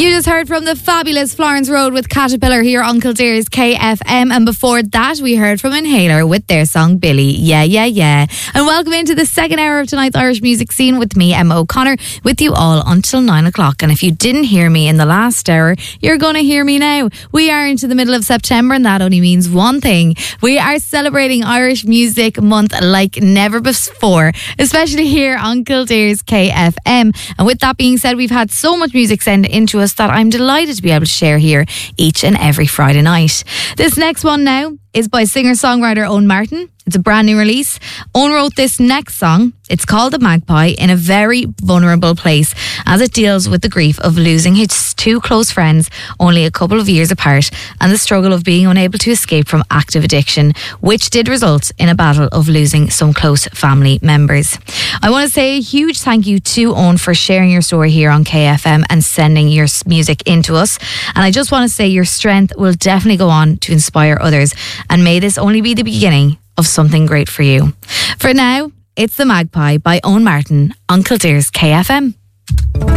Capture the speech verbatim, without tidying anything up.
You just heard from the fabulous Florence Road with Caterpillar here on Kildare's K F M, and before that we heard from Inhaler with their song Billy. Yeah, yeah, yeah. And welcome into the second hour of tonight's Irish music scene with me, Emma O'Connor, with you all until nine o'clock. And if you didn't hear me in the last hour, you're going to hear me now. We are into the middle of September, and that only means one thing. We are celebrating Irish Music Month like never before, especially here on Kildare's K F M. And with that being said, we've had so much music sent into us that I'm delighted to be able to share here each and every Friday night. This next one now is by singer-songwriter Owen Martin. It's a brand new release. Owen wrote this next song. It's called The Magpie, in a very vulnerable place as it deals with the grief of losing his two close friends only a couple of years apart, and the struggle of being unable to escape from active addiction, which did result in a battle of losing some close family members. I want to say a huge thank you to Owen for sharing your story here on K F M and sending your music into us. And I just want to say your strength will definitely go on to inspire others, and may this only be the beginning of something great for you. For now, it's The Magpie by Owen Martin on Kildare's K F M.